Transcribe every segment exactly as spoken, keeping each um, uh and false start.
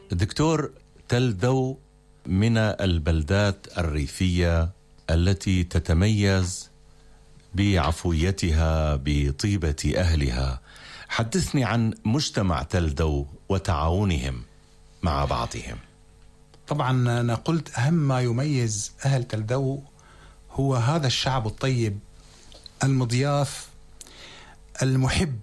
دكتور، تل دو من البلدات الريفية التي تتميز بعفويتها بطيبة أهلها. حدثني عن مجتمع تل دو وتعاونهم مع بعضهم. طبعا أنا قلت أهم ما يميز أهل تل دو هو هذا الشعب الطيب المضياف المحب.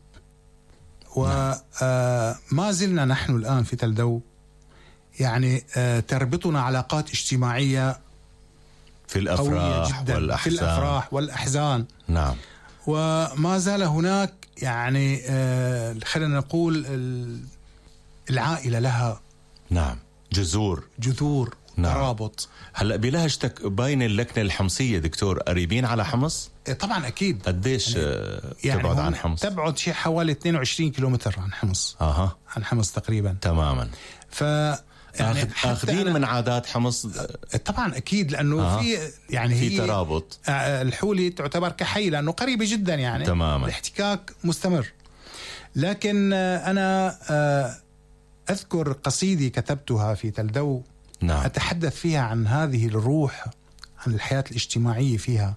وما زلنا نحن الآن في تل دو يعني تربطنا علاقات اجتماعية في الأفراح والأحزان. في الأفراح والأحزان. نعم. وما زال هناك يعني خلينا نقول العائلة لها نعم جذور جذور نعم. ترابط. هلا بلهجتك باين اللكنة الحمصية دكتور، قريبين على حمص؟ طبعا أكيد. قديش يعني تبعد عن حمص؟ تبعد شيء حوالي اثنين وعشرين كيلومتر عن حمص. أها. عن حمص تقريبا. تماما. ف يعني أخذين من عادات حمص؟ طبعا أكيد، لأنه آه. في يعني في هي ترابط. الحولي تعتبر كحي لأنه قريبة جدا يعني. تماما. الاحتكاك مستمر. لكن أنا أذكر قصيدة كتبتها في تل دو. نعم. أتحدث فيها عن هذه الروح، عن الحياة الاجتماعية فيها.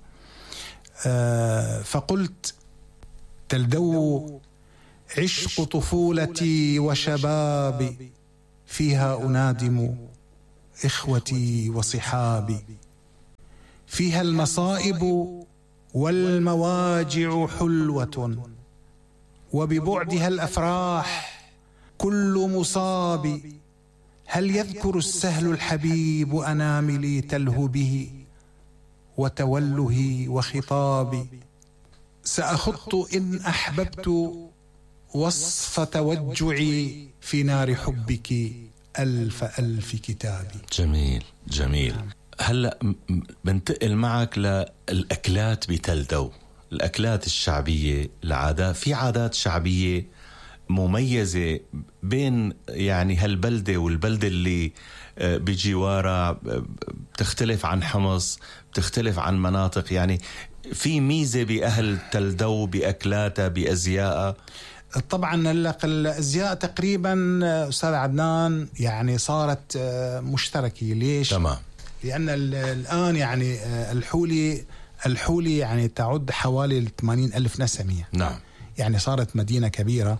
فقلت: تل دو عشق طفولتي وشبابي، فيها أنادم إخوتي وصحابي، فيها المصائب والمواجع حلوة، وببعدها الأفراح كل مصاب. هل يذكر السهل الحبيب أناملي تلهو به وتوله وخطابي؟ سأخط إن أحببت وصف توجعي في نار حبك ألف ألف كتابي. جميل جميل. هلأ بنتقل معك للأكلات بتل دو، الأكلات الشعبية، العادات. في عادات شعبية مميزة بين يعني هالبلدة والبلدة اللي بجوارها، بتختلف عن حمص، بتختلف عن مناطق. يعني في ميزة بأهل تل دو بأكلاتها بأزياءها. طبعا الأزياء تقريبا أستاذ عدنان يعني صارت مشتركة. ليش؟ تمام. لأن الآن يعني الحولي الحولي يعني تعد حوالي ثمانين ألف نسمة. نعم. يعني صارت مدينة كبيرة،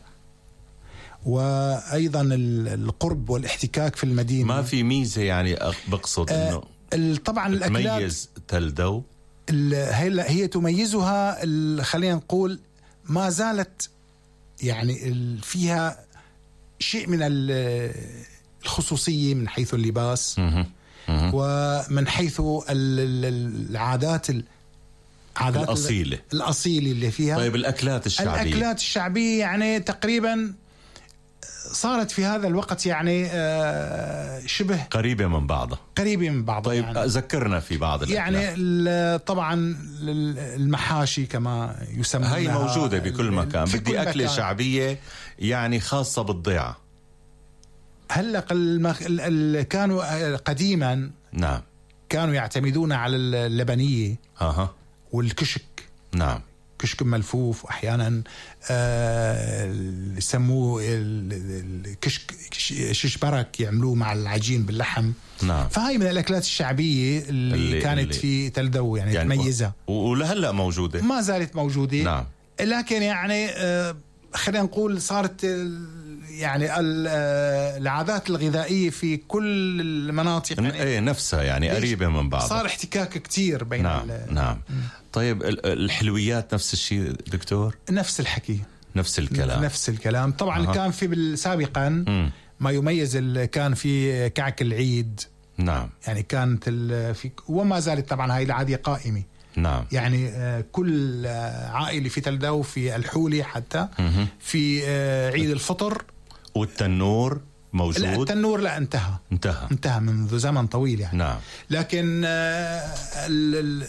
وأيضا القرب والاحتكاك في المدينة. ما في ميزة يعني بقصد إنه آه طبعا الأكلات تميز تل دو. هي هي تميزها، خلينا نقول ما زالت يعني فيها شيء من الخصوصية من حيث اللباس مه. مه. ومن حيث العادات العادات الأصيلة الأصيلة اللي فيها. طيب الأكلات الشعبية. الأكلات الشعبية يعني تقريبا صارت في هذا الوقت يعني شبه قريبة من بعضها. قريبة من بعضها. طيب يعني ذكرنا في بعض الأكلات. يعني طبعا المحاشي كما يسمونها هي موجودة بكل مكان. بدي أكلة مكان. شعبية يعني خاصة بالضيعة. هلا المخ... كانوا قديما نعم كانوا يعتمدون على اللبنية أها. والكشك. نعم. كشك ملفوف، وأحيانا آه يسموه الكشك شش برك، يعملوه مع العجين باللحم. نعم. فهاي من الأكلات الشعبية اللي, اللي كانت اللي في تل دو يعني, يعني تميزها، ولهلأ موجودة، ما زالت موجودة. نعم. لكن يعني آه خلينا نقول صارت يعني العادات الغذائية في كل المناطق يعني ايه نفسها يعني قريبة من بعض. صار احتكاك كتير بين. نعم نعم. طيب الحلويات نفس الشيء دكتور؟ نفس الحكي، نفس الكلام نفس الكلام طبعا. أه. كان في سابقا ما يميز كان في كعك العيد. نعم. يعني كانت في وما زالت طبعا هاي العادة قائمة. نعم. يعني كل عائلة في تل دو في الحولي حتى مه. في عيد الفطر. والتنور موجود؟ لا التنور لا انتهى انتهى انتهى منذ زمن طويل يعني. نعم. لكن ال ال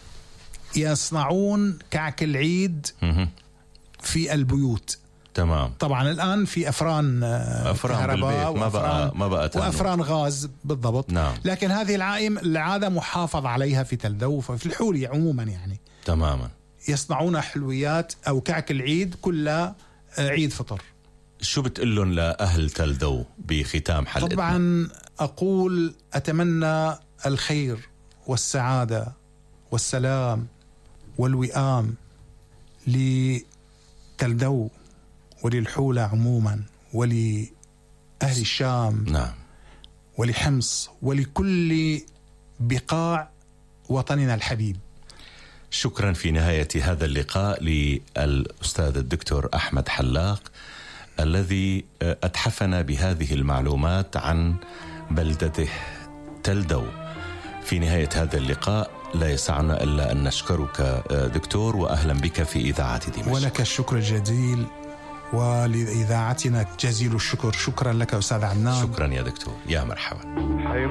يصنعون كعك العيد مه. في البيوت. تمام. طبعا الآن في أفران أفران بالبيت، ما بقى ما بقى تنور. وأفران غاز بالضبط. نعم. لكن هذه العائم العادة محافظ عليها في تل دو في الحولي عموما يعني. تماما. يصنعون حلويات أو كعك العيد كل عيد فطر. شو بتقول لهم لأهل تلدو بختام حلقتنا؟ طبعا أقول أتمنى الخير والسعادة والسلام والوئام لتلدو وللحولة عموما ولأهل الشام، نعم، ولحمص ولكل بقاع وطننا الحبيب. شكرا في نهاية هذا اللقاء للأستاذ الدكتور أحمد حلاق الذي أتحفنا بهذه المعلومات عن بلدته تلدو. في نهاية هذا اللقاء لا يسعنا إلا أن نشكرك دكتور، وأهلا بك في إذاعة دمشق. ولك الشكر الجزيل، ولإذاعتنا جزيل الشكر. شكرا لك أستاذ عدنان. شكرا يا دكتور، يا مرحبا.